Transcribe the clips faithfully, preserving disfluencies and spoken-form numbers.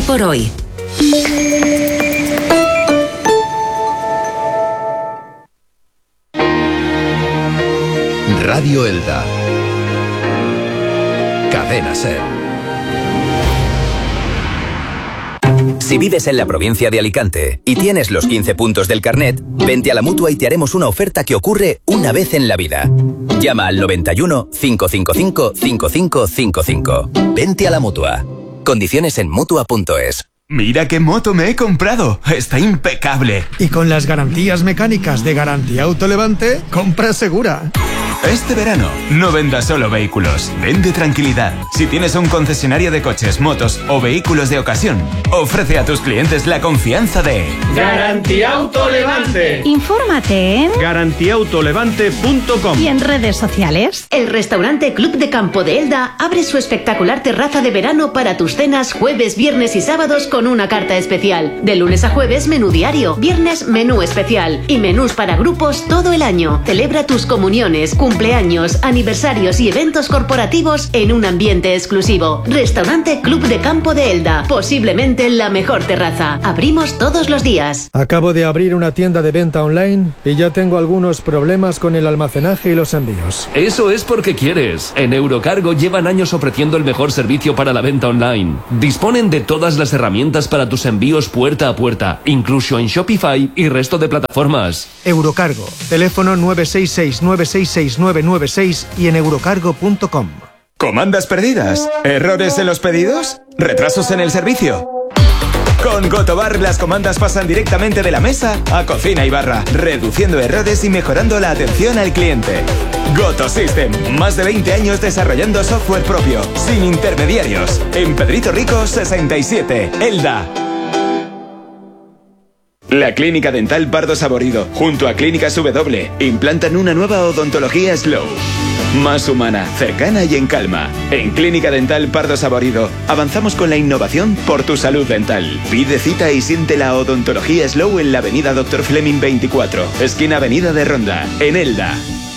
Hoy por hoy. Radio Elda. Cadena Ser. Si vives en la provincia de Alicante y tienes los quince puntos del carnet, vente a la Mutua y te haremos una oferta que ocurre una vez en la vida. Llama al noventa y uno, cinco cinco cinco, cinco cinco cinco cinco. Vente a la Mutua. Condiciones en Mutua punto es. Mira qué moto me he comprado. Está impecable. Y con las garantías mecánicas de Garantía Autolevante, compra segura. Este verano, no vendas solo vehículos, vende tranquilidad. Si tienes un concesionario de coches, motos o vehículos de ocasión, ofrece a tus clientes la confianza de Garantía Autolevante. Infórmate en garantía autolevante punto com y en redes sociales. El restaurante Club de Campo de Elda abre su espectacular terraza de verano para tus cenas jueves, viernes y sábados con una carta especial. De lunes a jueves, menú diario, viernes, menú especial y menús para grupos todo el año. Celebra tus comuniones, cumpleaños, aniversarios y eventos corporativos en un ambiente exclusivo. Restaurante Club de Campo de Elda, posiblemente la mejor terraza. Abrimos todos los días. Acabo de abrir una tienda de venta online y ya tengo algunos problemas con el almacenaje y los envíos. Eso es porque quieres. En Eurocargo llevan años ofreciendo el mejor servicio para la venta online. Disponen de todas las herramientas para tus envíos puerta a puerta, incluso en Shopify y resto de plataformas. Eurocargo, teléfono nueve seis seis, nueve seis seis, nueve nueve seis y en eurocargo punto com. ¿Comandas perdidas? ¿Errores en los pedidos? ¿Retrasos en el servicio? Con Gotobar las comandas pasan directamente de la mesa a cocina y barra, reduciendo errores y mejorando la atención al cliente. Goto System, más de veinte años desarrollando software propio, sin intermediarios. En Pedrito Rico sesenta y siete, Elda. La Clínica Dental Pardo Saborido, junto a Clínicas W, implantan una nueva odontología Slow. Más humana, cercana y en calma. En Clínica Dental Pardo Saborido, avanzamos con la innovación por tu salud dental. Pide cita y siente la odontología Slow en la avenida Doctor Fleming veinticuatro, esquina Avenida de Ronda, en Elda.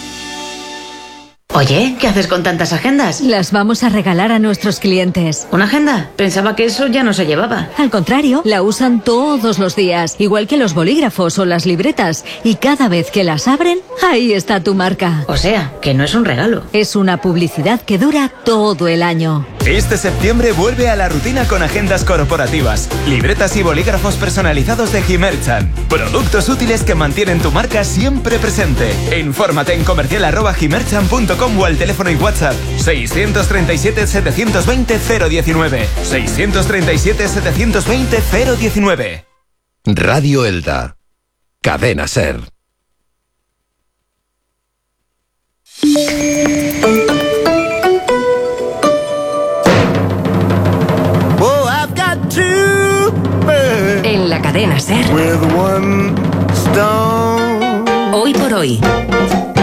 Oye, ¿qué haces con tantas agendas? Las vamos a regalar a nuestros clientes. ¿Una agenda? Pensaba que eso ya no se llevaba. Al contrario, la usan todos los días, igual que los bolígrafos o las libretas. Y cada vez que las abren, ahí está tu marca. O sea, que no es un regalo. Es una publicidad que dura todo el año. Este septiembre vuelve a la rutina con agendas corporativas, libretas y bolígrafos personalizados de Gimerchan. Productos útiles que mantienen tu marca siempre presente. Infórmate en comercial arroba gimerchan punto com o al teléfono y WhatsApp seiscientos treinta y siete, setecientos veinte, cero diecinueve. seiscientos treinta y siete, setecientos veinte, cero diecinueve. Radio Elda. Cadena Ser. En la Cadena Ser. Hoy por hoy.